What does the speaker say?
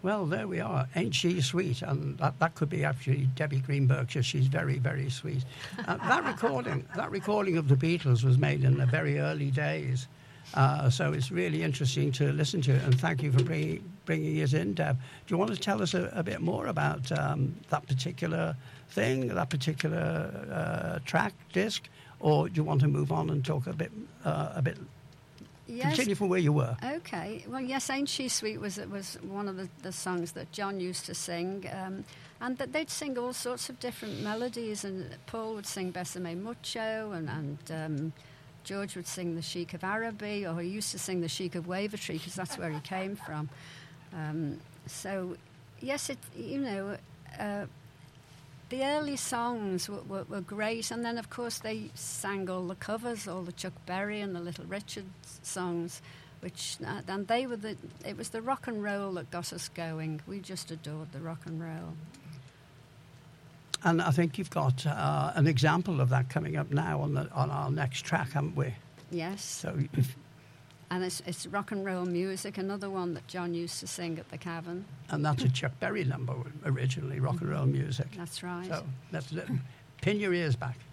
Well, there we are. Ain't she sweet? And that could be actually Debbie Greenberg. She's very, very sweet. That recording of the Beatles was made in the very early days. So it's really interesting to listen to it. And thank you for bringing it in, Deb. Do you want to tell us a bit more about that particular thing, that particular track, disc? Or do you want to move on and talk a bit? Yes. Continue from where you were. Okay. Well, yes, Ain't She Sweet was one of the songs that John used to sing, and that they'd sing all sorts of different melodies, and Paul would sing Besame Mucho, and George would sing the Sheik of Araby, or he used to sing the Sheik of Wavertree, because that's where he came from. So, yes, the early songs were great, and then, of course, they sang all the covers, all the Chuck Berry and the Little Richard songs, and it was the rock and roll that got us going. We just adored the rock and roll. And I think you've got an example of that coming up now on our next track, haven't we? Yes. So, and it's Rock and Roll Music, another one that John used to sing at the Cavern. And that's a Chuck Berry number originally, Rock and Roll Music. That's right. So let's pin your ears back.